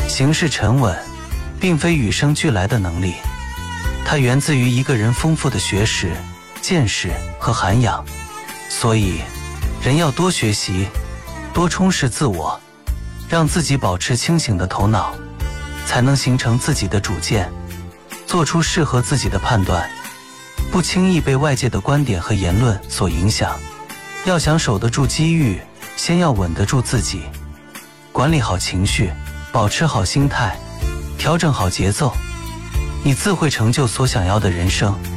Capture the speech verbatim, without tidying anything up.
行事沉稳，并非与生俱来的能力，它源自于一个人丰富的学识、见识和涵养。所以，人要多学习，多充实自我，让自己保持清醒的头脑，才能形成自己的主见，做出适合自己的判断，不轻易被外界的观点和言论所影响。要想守得住机遇，先要稳得住自己，管理好情绪，保持好心态，调整好节奏，你自会成就所想要的人生。